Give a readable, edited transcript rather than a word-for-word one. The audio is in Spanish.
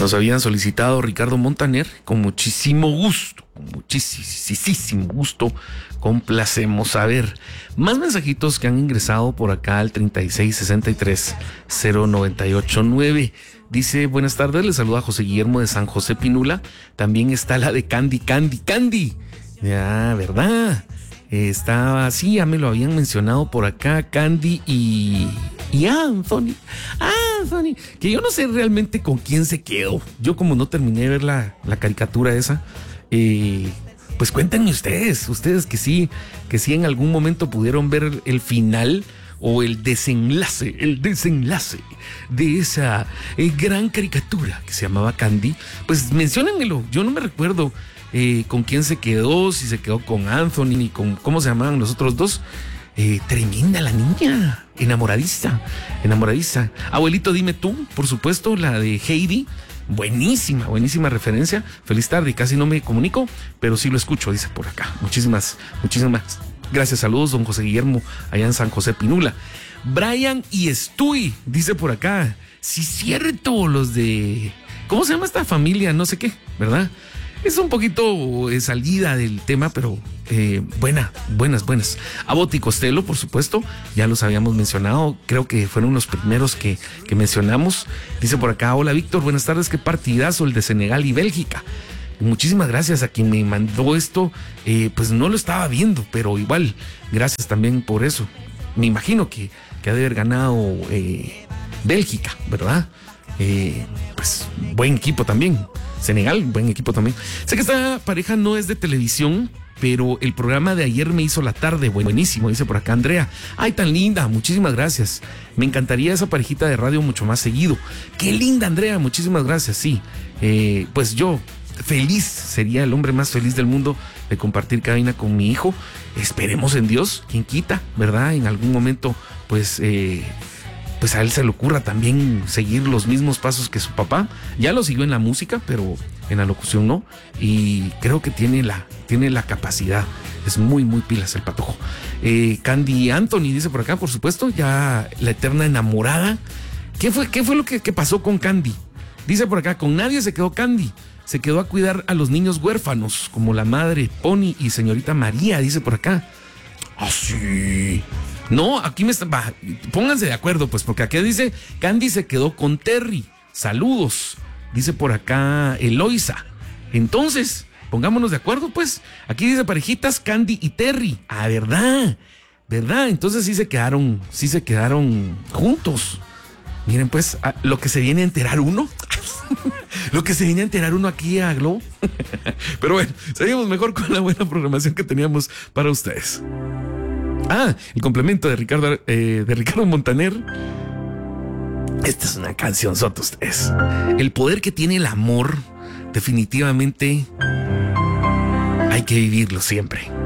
Nos habían solicitado Ricardo Montaner, con muchísimo gusto, complacemos. A ver, más mensajitos que han ingresado por acá al 3663-0989. Dice, buenas tardes, le saluda José Guillermo de San José Pinula. También está la de Candy. Ya, ¿verdad? Estaba, sí, ya me lo habían mencionado por acá, Candy y Anthony, que yo no sé realmente con quién se quedó. Yo como no terminé de ver la caricatura esa, pues cuéntenme ustedes que sí en algún momento pudieron ver el final o el desenlace de esa gran caricatura que se llamaba Candy. Pues menciónenmelo, yo no me recuerdo con quién se quedó, si se quedó con Anthony y con cómo se llamaban los otros dos. Tremenda la niña, enamoradiza. Abuelito, dime tú, por supuesto, la de Heidi. Buenísima referencia. Feliz tarde, casi no me comunico, pero sí lo escucho, dice por acá. Muchísimas gracias, saludos, don José Guillermo, allá en San José Pinula. Brian y Stewie, dice por acá. Sí, cierto, los de... ¿Cómo se llama esta familia? No sé qué, ¿verdad? Es un poquito salida del tema, pero buenas. Abbott y Costello, por supuesto, ya los habíamos mencionado, creo que fueron los primeros que mencionamos. Dice por acá, hola Víctor, buenas tardes, qué partidazo el de Senegal y Bélgica. Muchísimas gracias a quien me mandó esto, pues no lo estaba viendo, pero igual, gracias también por eso. Me imagino que ha de haber ganado Bélgica, ¿verdad? Pues buen equipo también. Senegal, buen equipo también. Sé que esta pareja no es de televisión, pero el programa de ayer me hizo la tarde. Buenísimo, dice por acá Andrea. Ay, tan linda, muchísimas gracias. Me encantaría esa parejita de radio mucho más seguido. Qué linda, Andrea, muchísimas gracias. Sí, pues yo feliz, sería el hombre más feliz del mundo de compartir cabina con mi hijo. Esperemos en Dios, quien quita, ¿verdad? En algún momento, pues a él se le ocurra también seguir los mismos pasos que su papá. Ya lo siguió en la música, pero en la locución no. Y creo que tiene la capacidad. Es muy pilas el patojo. Candy Anthony dice por acá, por supuesto, ya la eterna enamorada. ¿Qué fue lo que pasó con Candy? Dice por acá, con nadie se quedó Candy. Se quedó a cuidar a los niños huérfanos, como la madre Pony y señorita María, dice por acá. Ah, sí. No, aquí pónganse de acuerdo, pues, porque aquí dice, Candy se quedó con Terry. Saludos, dice por acá Eloisa. Entonces, pongámonos de acuerdo, pues. Aquí dice parejitas, Candy y Terry. Ah, ¿verdad? Entonces sí se quedaron juntos. Miren, pues, lo que se viene a enterar uno. Lo que se viene a enterar uno aquí a Globo. Pero bueno, seguimos mejor con la buena programación que teníamos para ustedes. El complemento de Ricardo Montaner. Esta es una canción, ustedes. El poder que tiene el amor, definitivamente hay que vivirlo siempre.